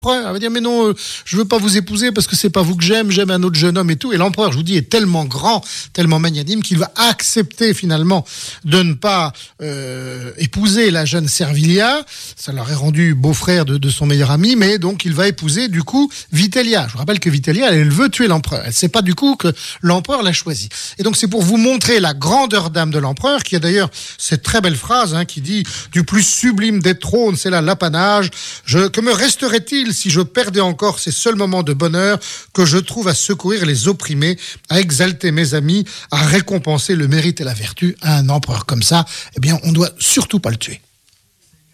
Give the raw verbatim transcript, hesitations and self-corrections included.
Elle va dire mais non, euh, je veux pas vous épouser parce que c'est pas vous que j'aime, j'aime un autre jeune homme et tout. Et l'empereur, je vous dis, est tellement grand, tellement magnanime qu'il va accepter finalement de ne pas euh, épouser la jeune Servilia. Ça leur est rendu beau-frère de, de son meilleur ami, mais donc il va épouser du coup Vitellia. Je vous rappelle que Vitellia, elle, elle veut tuer l'empereur. Elle sait pas du coup que l'empereur l'a choisi. Et donc c'est pour vous montrer la grandeur d'âme de l'empereur, qui a d'ailleurs cette très belle phrase hein, qui dit du plus sublime des trônes, c'est là l'apanage. Je, que me resterait-il si je perdais encore ces seuls moments de bonheur que je trouve à secourir les opprimés, à exalter mes amis, à récompenser le mérite et la vertu? À un empereur comme ça, eh bien, on doit surtout pas le tuer.